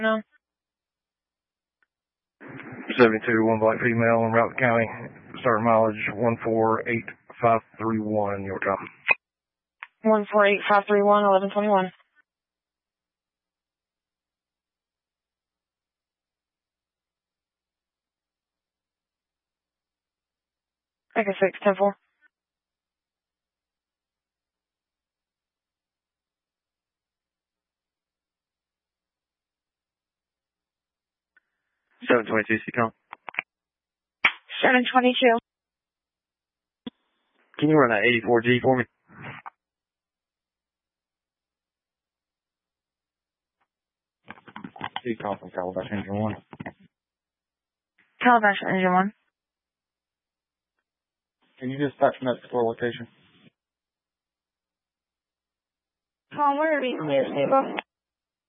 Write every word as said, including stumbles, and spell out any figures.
No. seventy-two, one black female in Routt County, starting mileage one four eight five three one, your time. one four eight five three one, eleven twenty-one. Echo six, ten four. seven twenty-two, C COM. seven twenty-two. Can you run that eighty-four G for me? C COM from Calabash Engine one. Calabash Engine one. Can you dispatch from that store location? Tom, where are we from here, Steve?